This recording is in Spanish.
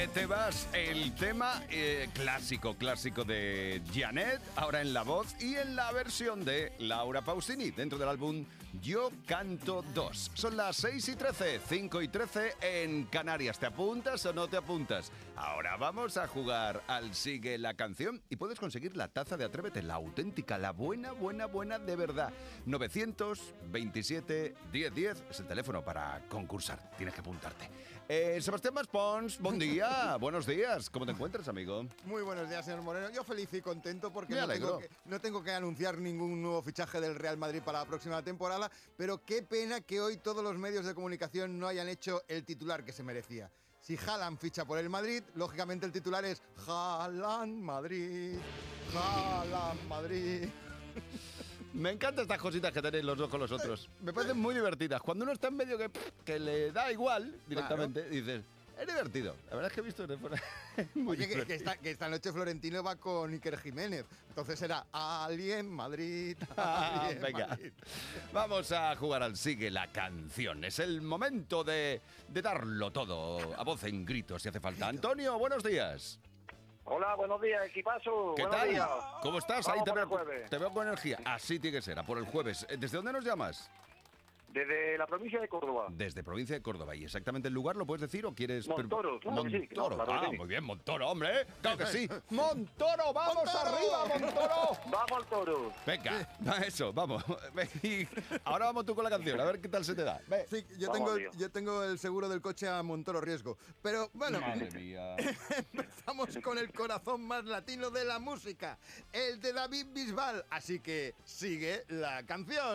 Te vas el tema clásico de Janet, ahora en la voz y en la versión de Laura Pausini, dentro del álbum Yo Canto 2. Son las 6:13, 5:13 en Canarias. ¿Te apuntas o no te apuntas? Ahora vamos a jugar al Sigue la Canción y puedes conseguir la taza de Atrévete, la auténtica, la buena de verdad. 927 1010 es el teléfono para concursar. Tienes que apuntarte. Sebastián Maspons, buen día. Buenos días. ¿Cómo te encuentras, amigo? Muy buenos días, señor Moreno. Yo feliz y contento porque no tengo que anunciar ningún nuevo fichaje del Real Madrid para la próxima temporada, pero qué pena que hoy todos los medios de comunicación no hayan hecho el titular que se merecía. Si Haaland ficha por el Madrid, lógicamente el titular es Haaland Madrid, Haaland Madrid. Me encantan estas cositas que tenéis los dos con los otros. Me parecen muy divertidas. Cuando uno está en medio que le da igual directamente, claro, dices, es divertido. La verdad es que he visto... Oye, que esta noche Florentino va con Iker Jiménez. Entonces será Alien Madrid. Venga, Madrid. Vamos a jugar al Sigue la Canción. Es el momento de darlo todo, a voz en gritos si hace falta. Antonio, buenos días. Hola, buenos días, equipazo. ¿Qué buenos tal? Días. ¿Cómo estás? Vamos Ahí por el jueves. te veo con energía. Así tiene que ser, a por el jueves. ¿Desde dónde nos llamas? Desde la provincia de Córdoba. Desde provincia de Córdoba. ¿Y exactamente el lugar lo puedes decir o quieres...? Montoro, claro que sí. Montoro. Claro que sí. Muy bien, Montoro, hombre. Claro que sí. ¡Montoro! ¡Vamos arriba, Montoro! ¡Vamos al toro! Venga, eso, vamos. Y ahora vamos tú con la canción, a ver qué tal se te da. Ve. Sí, Vamos, yo tengo el seguro del coche a Montoro Riesgo. Pero bueno, Madre mía. empezamos con el corazón más latino de la música, el de David Bisbal. Así que sigue la canción.